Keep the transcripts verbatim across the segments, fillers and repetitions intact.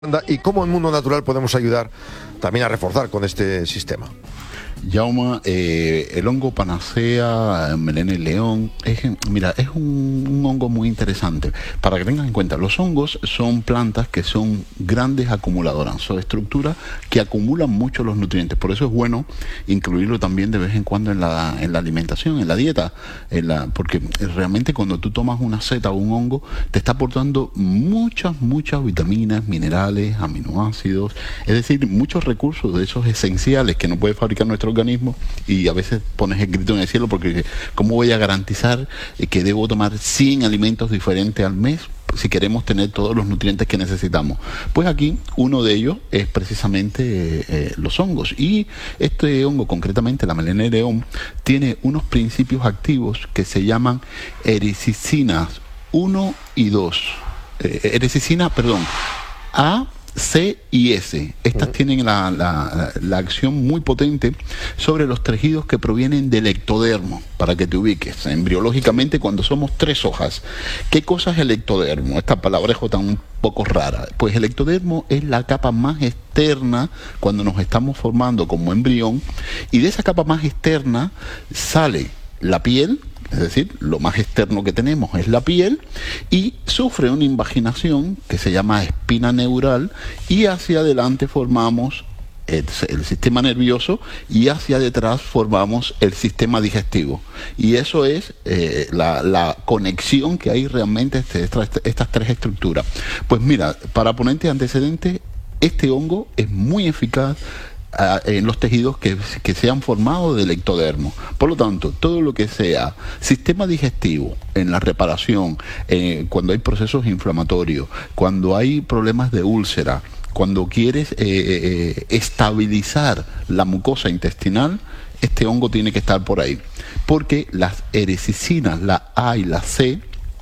y cómo en Mundo Natural podemos ayudar también a reforzar con este sistema. Jaume, eh, el hongo panacea, melena león, es, mira, es un, un hongo muy interesante. Para que tengan en cuenta, los hongos son plantas que son grandes acumuladoras, son estructuras que acumulan mucho los nutrientes. Por eso es bueno incluirlo también de vez en cuando en la, en la alimentación, en la dieta, en la, porque realmente cuando tú tomas una seta o un hongo, te está aportando muchas, muchas vitaminas, minerales, aminoácidos, es decir, muchos recursos de esos esenciales que no puede fabricar nuestro organismo, y a veces pones el grito en el cielo porque ¿cómo voy a garantizar que debo tomar cien alimentos diferentes al mes si queremos tener todos los nutrientes que necesitamos? Pues aquí uno de ellos es precisamente eh, los hongos, y este hongo, concretamente la melena león, tiene unos principios activos que se llaman ericicinas uno y dos, eh, ericicina, perdón, A, C y S. Estas uh-huh. tienen la, la, la acción muy potente sobre los tejidos que provienen del ectodermo, para que te ubiques. Embriológicamente, cuando somos tres hojas, ¿qué cosa es el ectodermo? Esta palabra es tan un poco rara. Pues el ectodermo es la capa más externa cuando nos estamos formando como embrión, y de esa capa más externa sale la piel. Es decir, lo más externo que tenemos es la piel, y sufre una invaginación que se llama espina neural, y hacia adelante formamos el, el sistema nervioso, y hacia detrás formamos el sistema digestivo. Y eso es eh, la, la conexión que hay realmente entre estas, estas tres estructuras. Pues mira, para ponerte antecedentes, este hongo es muy eficaz en los tejidos que, que se han formado del ectodermo. Por lo tanto, todo lo que sea sistema digestivo, en la reparación, eh, cuando hay procesos inflamatorios, cuando hay problemas de úlcera, cuando quieres eh, eh, estabilizar la mucosa intestinal, este hongo tiene que estar por ahí, porque las ericicinas, la A y la C,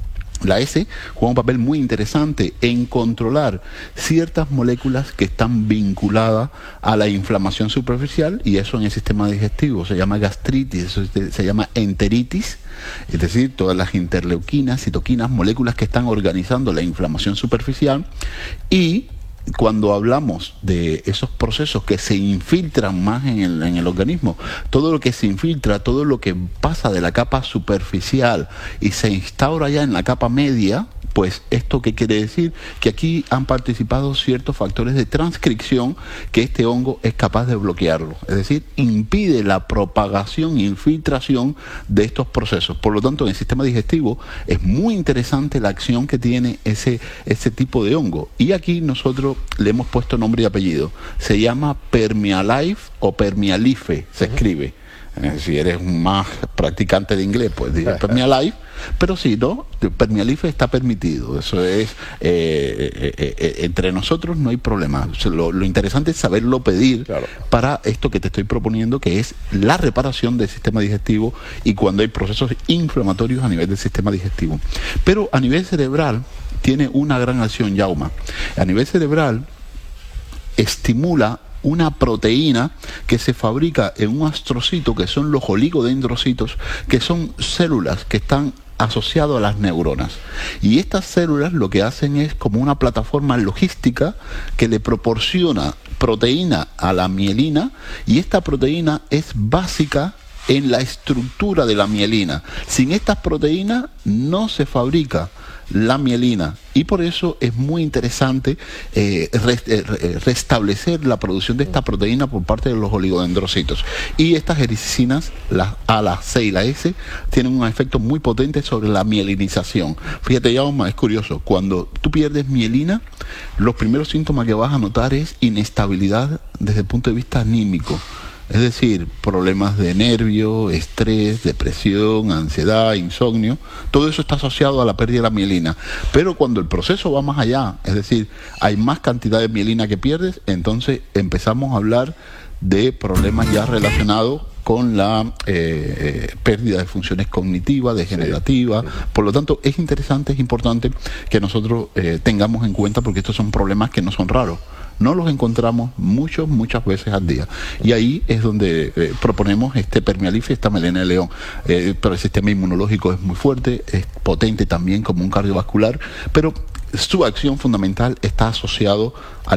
la S juega un papel muy interesante en controlar ciertas moléculas que están vinculadas a la inflamación superficial, y eso en el sistema digestivo se llama gastritis, eso se llama enteritis, es decir, todas las interleuquinas, citoquinas, moléculas que están organizando la inflamación superficial. Y cuando hablamos de esos procesos que se infiltran más en el, en el organismo, todo lo que se infiltra, todo lo que pasa de la capa superficial y se instaura ya en la capa media, pues ¿esto qué quiere decir? Que aquí han participado ciertos factores de transcripción que este hongo es capaz de bloquearlo, es decir, impide la propagación e infiltración de estos procesos. Por lo tanto, en el sistema digestivo es muy interesante la acción que tiene ese, ese tipo de hongo, y aquí nosotros le hemos puesto nombre y apellido. Se llama Permialife o Permialife, se escribe. Eh, si eres más practicante de inglés, pues dice Permialife, pero si no, Permialife está permitido. Eso es, eh, eh, eh, entre nosotros no hay problema. O sea, lo, lo interesante es saberlo pedir, claro, para esto que te estoy proponiendo, que es la reparación del sistema digestivo y cuando hay procesos inflamatorios a nivel del sistema digestivo. Pero a nivel cerebral tiene una gran acción, Jaume. A nivel cerebral estimula una proteína que se fabrica en un astrocito, que son los oligodendrocitos, que son células que están asociadas a las neuronas. Y estas células lo que hacen es como una plataforma logística que le proporciona proteína a la mielina, y esta proteína es básica en la estructura de la mielina. Sin estas proteínas no se fabrica la mielina, y por eso es muy interesante eh, rest, eh, restablecer la producción de esta proteína por parte de los oligodendrocitos. Y estas ericicinas, las A, la C y la S, tienen un efecto muy potente sobre la mielinización. Fíjate, Jaume, es curioso, cuando tú pierdes mielina, los primeros síntomas que vas a notar es inestabilidad desde el punto de vista anímico. Es decir, problemas de nervio, estrés, depresión, ansiedad, insomnio, todo eso está asociado a la pérdida de la mielina. Pero cuando el proceso va más allá, es decir, hay más cantidad de mielina que pierdes, entonces empezamos a hablar de problemas ya relacionados con la eh, pérdida de funciones cognitivas, degenerativas. Por lo tanto, es interesante, es importante que nosotros eh, tengamos en cuenta, porque estos son problemas que no son raros. No los encontramos muchos, muchas veces al día. Y ahí es donde eh, proponemos este Permialife, esta melena león. Eh, pero el sistema inmunológico es muy fuerte, es potente también como un cardiovascular, pero su acción fundamental está asociado al